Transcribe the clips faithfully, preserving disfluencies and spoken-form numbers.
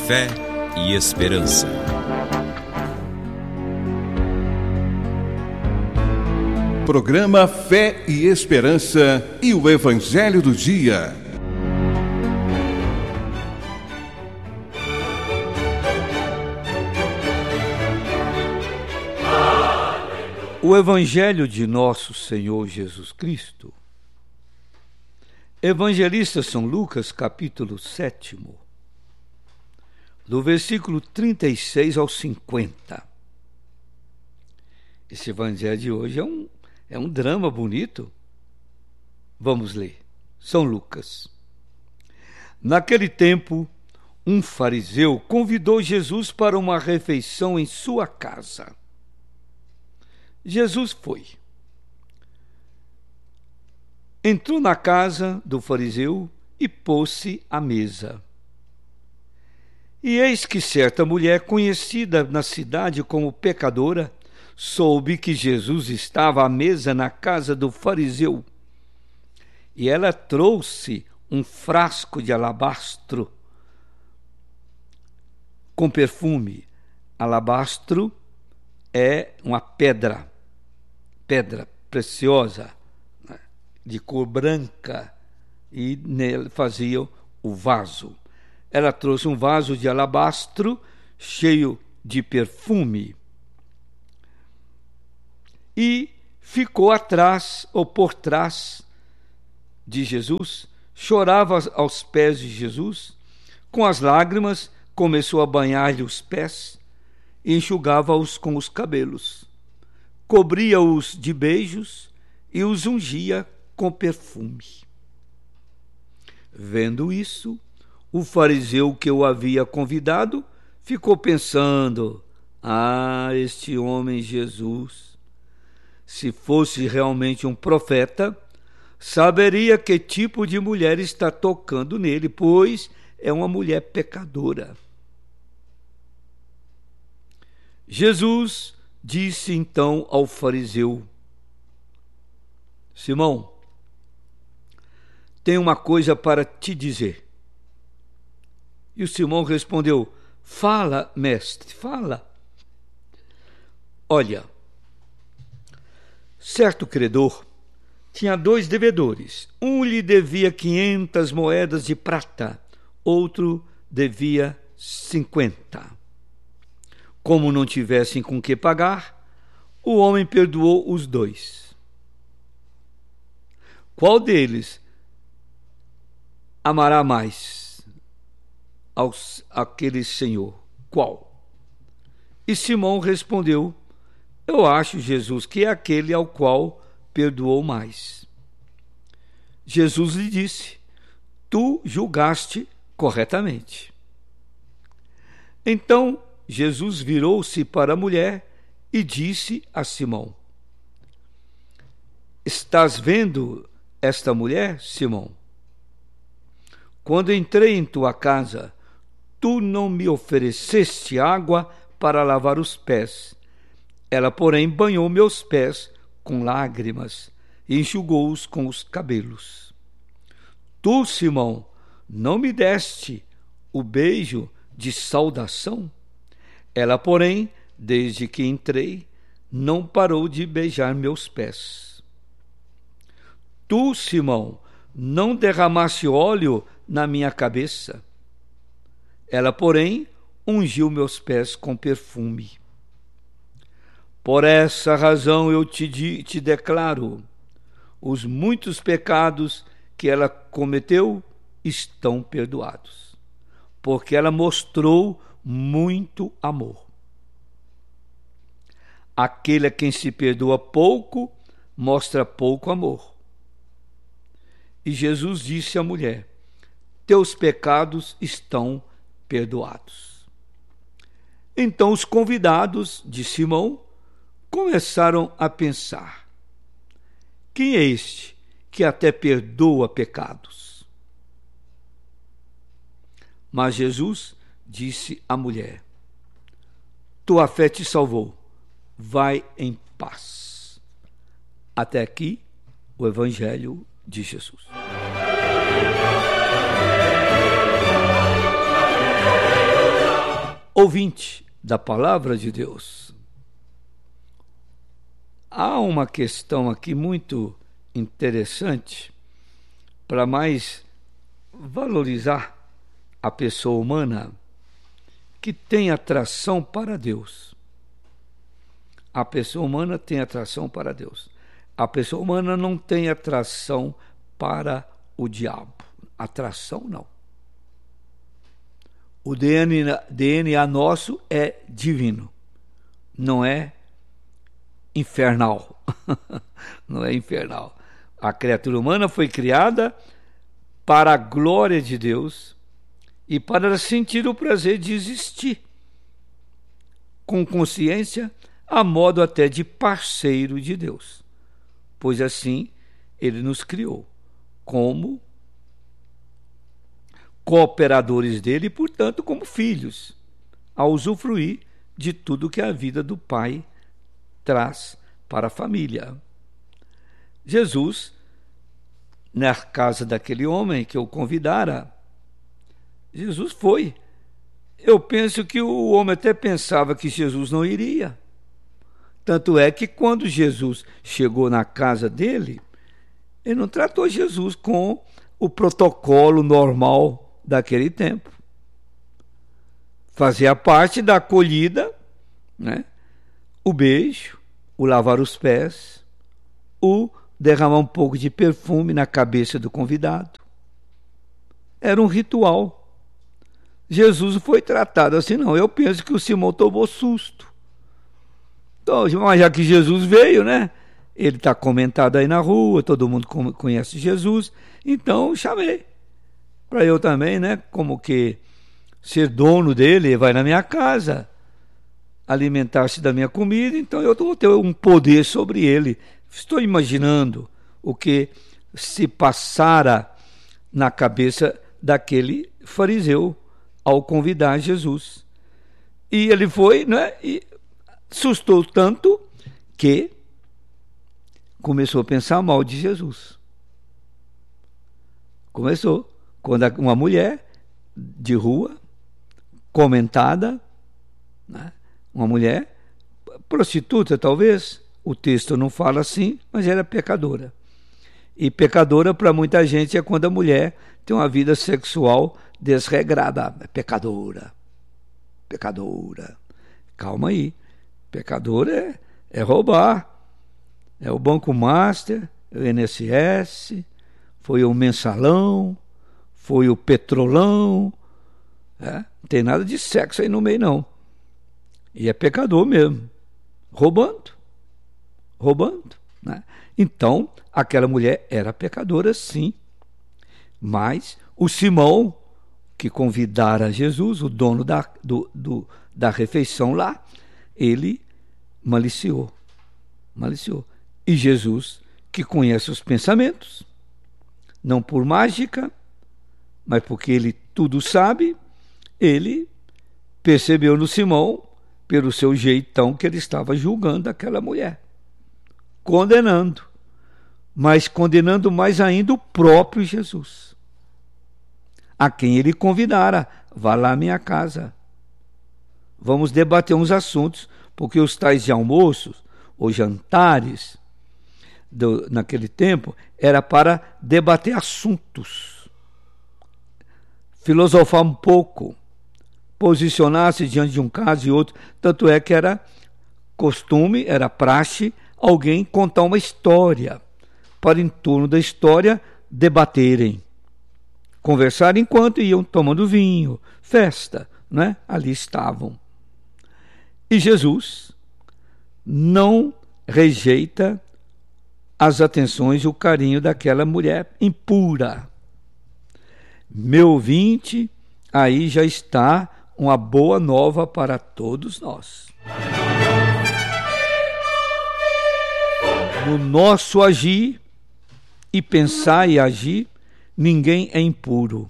Fé e Esperança. Programa Fé e Esperança e o Evangelho do Dia. O Evangelho de nosso Senhor Jesus Cristo. Evangelista São Lucas, capítulo sete, do versículo trinta e seis ao cinquenta. Esse evangelho de hoje é um, é um drama bonito. Vamos ler. São Lucas. Naquele tempo, um fariseu convidou Jesus para uma refeição em sua casa. Jesus foi. Entrou na casa do fariseu e pôs-se à mesa. E eis que certa mulher, conhecida na cidade como pecadora, soube que Jesus estava à mesa na casa do fariseu. E ela trouxe um frasco de alabastro com perfume. Alabastro é uma pedra, pedra preciosa, né, de cor branca, e nele fazia o vaso. Ela trouxe um vaso de alabastro cheio de perfume e ficou atrás ou por trás de Jesus, chorava aos pés de Jesus, com as lágrimas começou a banhar-lhe os pés e enxugava-os com os cabelos, cobria-os de beijos e os ungia com perfume. Vendo isso, o fariseu que o havia convidado ficou pensando: ah, este homem Jesus, se fosse realmente um profeta, saberia que tipo de mulher está tocando nele, pois é uma mulher pecadora. Jesus disse então ao fariseu: Simão, tenho uma coisa para te dizer. E o Simão respondeu: fala, mestre, fala. Olha, certo credor tinha dois devedores. Um lhe devia quinhentas moedas de prata, outro devia cinquenta. Como não tivessem com que pagar, o homem perdoou os dois. Qual deles amará mais aos, aquele senhor? Qual? E Simão respondeu: eu acho, Jesus, que é aquele ao qual perdoou mais. Jesus lhe disse: tu julgaste corretamente. Então Jesus virou-se para a mulher e disse a Simão: estás vendo esta mulher, Simão? Quando entrei em tua casa, tu não me ofereceste água para lavar os pés. Ela, porém, banhou meus pés com lágrimas e enxugou-os com os cabelos. Tu, Simão, não me deste o beijo de saudação? Ela, porém, desde que entrei, não parou de beijar meus pés. Tu, Simão, não derramaste óleo na minha cabeça. Ela, porém, ungiu meus pés com perfume. Por essa razão eu te, te declaro: os muitos pecados que ela cometeu estão perdoados, porque ela mostrou muito amor. Aquele a quem se perdoa pouco, mostra pouco amor. E Jesus disse à mulher: teus pecados estão perdoados. Então os convidados de Simão começaram a pensar: quem é este que até perdoa pecados? Mas Jesus disse à mulher: tua fé te salvou, vai em paz. Até aqui o Evangelho de Jesus. ouvinte da palavra de Deus. Há uma questão aqui muito interessante para mais valorizar a pessoa humana que tem atração para Deus. A pessoa humana tem atração para Deus. A pessoa humana não tem atração para o diabo. Atração não. O D N A nosso é divino, não é infernal. Não é infernal. A criatura humana foi criada para a glória de Deus e para sentir o prazer de existir, com consciência, a modo até de parceiro de Deus, pois assim ele nos criou como cooperadores dele e, portanto, como filhos, a usufruir de tudo que a vida do Pai traz para a família. Jesus, na casa daquele homem que o convidara, Jesus foi. Eu penso que o homem até pensava que Jesus não iria. Tanto é que quando Jesus chegou na casa dele, ele não tratou Jesus com o protocolo normal daquele tempo. Fazia parte da acolhida, né? O beijo, o lavar os pés, o derramar um pouco de perfume na cabeça do convidado. Era um ritual. Jesus foi tratado assim, não. Eu penso que o Simão tomou susto. Então, mas já que Jesus veio, né? Ele está comentado aí na rua, todo mundo conhece Jesus, então chamei. Para eu também, né? Como que ser dono dele, vai na minha casa, alimentar-se da minha comida, então eu vou ter um poder sobre ele. Estou imaginando o que se passara na cabeça daquele fariseu ao convidar Jesus. E ele foi, né? E assustou tanto que começou a pensar mal de Jesus. Começou. Quando uma mulher de rua, comentada, né? Uma mulher prostituta, talvez, o texto não fala assim, mas era pecadora. E pecadora para muita gente é quando a mulher tem uma vida sexual desregrada. É pecadora. Pecadora. Calma aí. Pecadora é, é roubar. É o Banco Master, é o I N S S, foi o mensalão, foi o petrolão. É? Não tem nada de sexo aí no meio, não. E é pecador mesmo. Roubando. Roubando. Né? Então, aquela mulher era pecadora, sim. Mas o Simão, que convidara Jesus, o dono da, do, do, da refeição lá, ele maliciou. Maliciou. E Jesus, que conhece os pensamentos, não por mágica, mas porque ele tudo sabe, ele percebeu no Simão, pelo seu jeitão, que ele estava julgando aquela mulher, condenando, mas condenando mais ainda o próprio Jesus, a quem ele convidara: vá lá à minha casa, vamos debater uns assuntos, porque os tais de almoços ou jantares do, naquele tempo era para debater assuntos, filosofar um pouco, posicionar-se diante de um caso e outro. Tanto é que era costume, era praxe, alguém contar uma história, para em torno da história debaterem, conversar enquanto iam tomando vinho, festa, né? Ali estavam. E Jesus não rejeita as atenções e o carinho daquela mulher impura. Meu ouvinte, aí já está uma boa nova para todos nós. No nosso agir e pensar e agir, ninguém é impuro.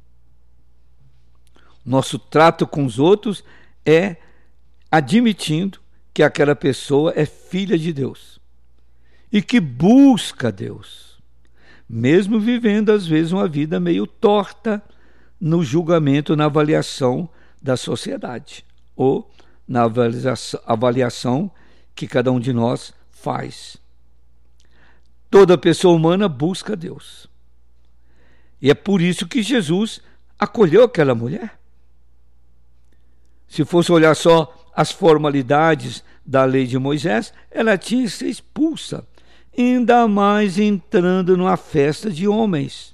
Nosso trato com os outros é admitindo que aquela pessoa é filha de Deus e que busca Deus, mesmo vivendo às vezes uma vida meio torta no julgamento, na avaliação da sociedade. ou na avaliação que cada um de nós faz. Toda pessoa humana busca Deus. E é por isso que Jesus acolheu aquela mulher. Se fosse olhar só as formalidades da lei de Moisés, ela tinha que ser expulsa, ainda mais entrando numa festa de homens.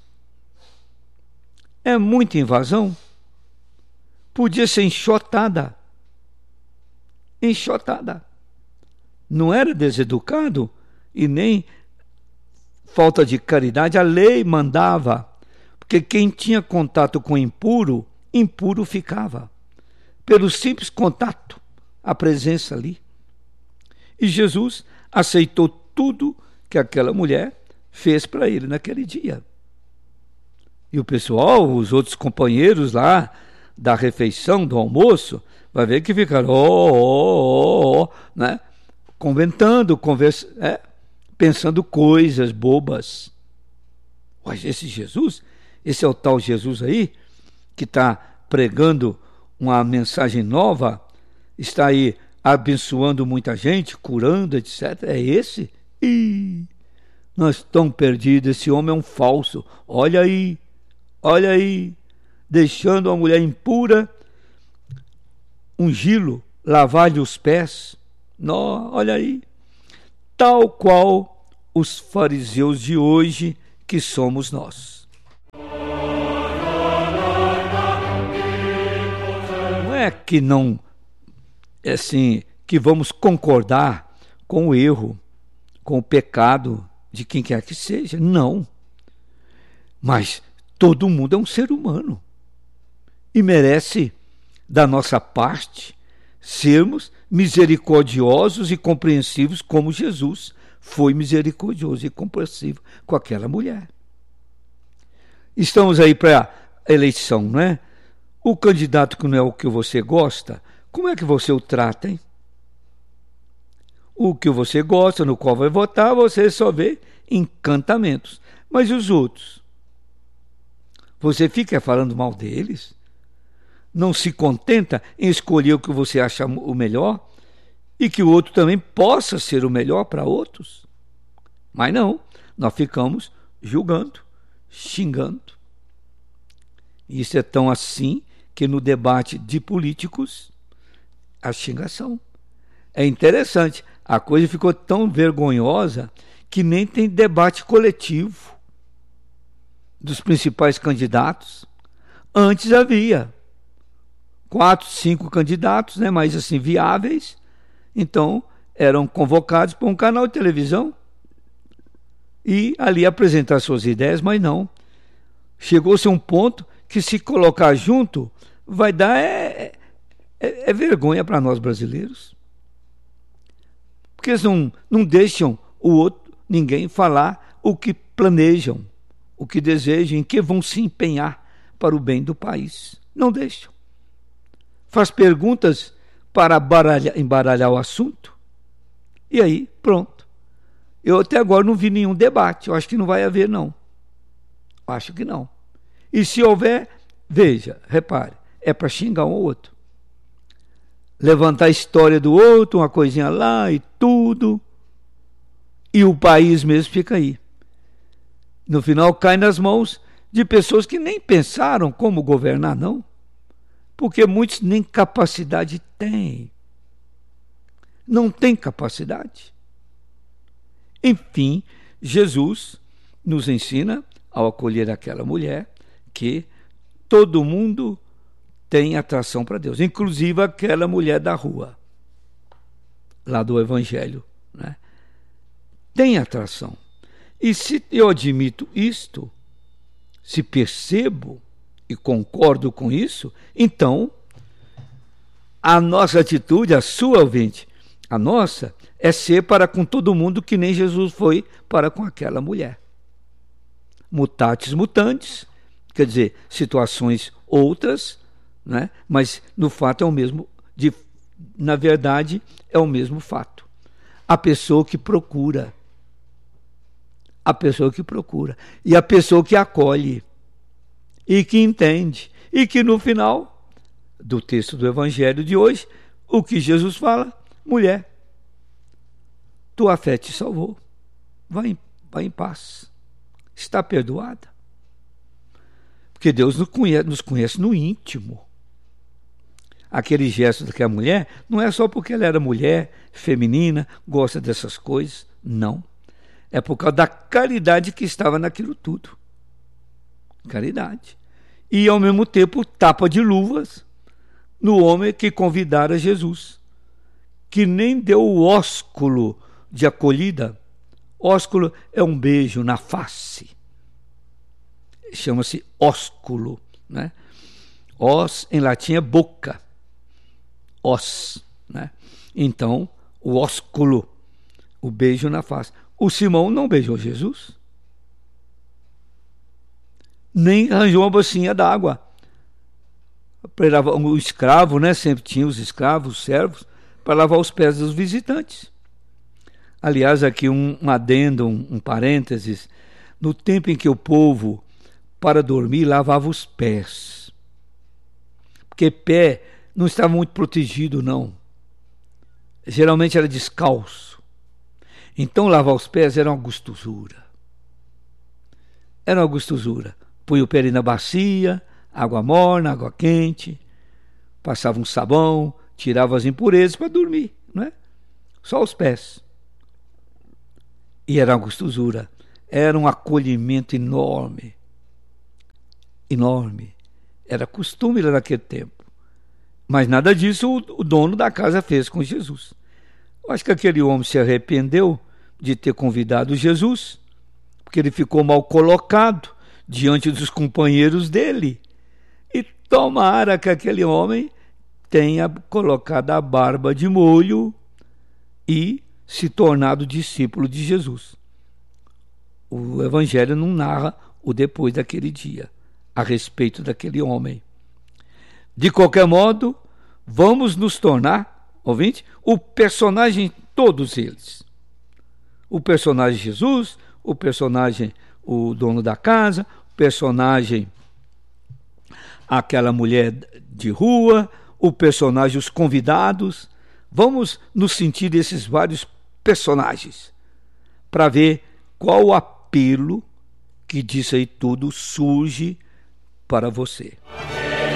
É muita invasão. Podia ser enxotada. Enxotada. Não era deseducado e nem falta de caridade. A lei mandava, porque quem tinha contato com impuro, impuro ficava. Pelo simples contato, a presença ali. E Jesus aceitou tudo que aquela mulher fez para ele naquele dia. E o pessoal, os outros companheiros lá da refeição, do almoço, vai ver que ficaram oh, oh, oh, né? Comentando, conversa, é, pensando coisas bobas. Mas esse Jesus, esse é o tal Jesus aí, que está pregando uma mensagem nova, está aí abençoando muita gente, curando, etcétera. É esse? Ih, nós estamos perdidos, esse homem é um falso. Olha aí, olha aí, deixando a mulher impura ungí-lo, lavar-lhe os pés. Nó, olha aí, tal qual os fariseus de hoje, que somos nós. Não é que não, é assim, que vamos concordar com o erro, com o pecado de quem quer que seja, não. Mas todo mundo é um ser humano e merece, da nossa parte, sermos misericordiosos e compreensivos como Jesus foi misericordioso e compreensivo com aquela mulher. Estamos aí para a eleição, não é? O candidato que não é o que você gosta, como é que você o trata, hein? O que você gosta, no qual vai votar, você só vê encantamentos. Mas e os outros? Você fica falando mal deles? Não se contenta em escolher o que você acha o melhor e que o outro também possa ser o melhor para outros? Mas não, nós ficamos julgando, xingando. Isso é tão assim que no debate de políticos, a xingação. É interessante, a coisa ficou tão vergonhosa que nem tem debate coletivo dos principais candidatos. Antes havia quatro, cinco candidatos, né, mais assim, viáveis, então eram convocados para um canal de televisão e ali apresentar suas ideias, mas não. Chegou-se a um ponto que se colocar junto vai dar é, é, é vergonha para nós brasileiros. Porque eles não, não deixam o outro, ninguém falar o que planejam, o que desejam, em que vão se empenhar para o bem do país. Não deixam. Faz perguntas para baralhar, embaralhar o assunto, e aí, pronto. Eu até agora não vi nenhum debate, eu acho que não vai haver, não. Acho que não. E se houver, veja, repare, é para xingar um ou outro. Levantar a história do outro, uma coisinha lá e tudo, e o país mesmo fica aí. No final cai nas mãos de pessoas que nem pensaram como governar, não. Porque muitos nem capacidade têm. Não tem capacidade. Enfim, Jesus nos ensina, ao acolher aquela mulher, que todo mundo tem atração para Deus, inclusive aquela mulher da rua, lá do Evangelho, né? Tem atração. E se eu admito isto, se percebo e concordo com isso, então a nossa atitude, a sua, ouvinte, a nossa, é ser para com todo mundo que nem Jesus foi para com aquela mulher. Mutatis mutandis, quer dizer, situações outras, né? Mas no fato é o mesmo, de, na verdade é o mesmo fato. A pessoa que procura, a pessoa que procura, e a pessoa que acolhe, e que entende, e que no final do texto do Evangelho de hoje, o que Jesus fala: mulher, tua fé te salvou, vai em, vai em paz, está perdoada. Porque Deus nos conhece, nos conhece no íntimo. Aquele gesto daquela mulher não é só porque ela era mulher, feminina, gosta dessas coisas, não. É por causa da caridade que estava naquilo tudo. Caridade. E ao mesmo tempo tapa de luvas no homem que convidara Jesus, que nem deu o ósculo de acolhida. Ósculo é um beijo na face. Chama-se ósculo, né? Os em latim é boca. Os, né? Então, o ósculo, o beijo na face. O Simão não beijou Jesus, nem arranjou uma bacinha d'água. O escravo, né? Sempre tinha os escravos, os servos, para lavar os pés dos visitantes. Aliás, aqui um, um adendo, um, um parênteses. No tempo em que o povo, para dormir, lavava os pés. Porque pé não estava muito protegido, não. Geralmente era descalço. Então, lavar os pés era uma gostosura. Era uma gostosura. Punha o pé ali na bacia, água morna, água quente, passava um sabão, tirava as impurezas para dormir, não é? Só os pés. E era uma gostosura. Era um acolhimento enorme. Enorme. Era costume lá naquele tempo. Mas nada disso o, o dono da casa fez com Jesus. Eu acho que aquele homem se arrependeu de ter convidado Jesus, porque ele ficou mal colocado diante dos companheiros dele. E tomara que aquele homem tenha colocado a barba de molho e se tornado discípulo de Jesus. O Evangelho não narra o depois daquele dia, a respeito daquele homem. De qualquer modo, vamos nos tornar, ouvinte, o personagem, todos eles. O personagem Jesus, o personagem o dono da casa, o personagem aquela mulher de rua, o personagem os convidados. Vamos nos sentir desses vários personagens para ver qual o apelo que disso aí tudo surge para você.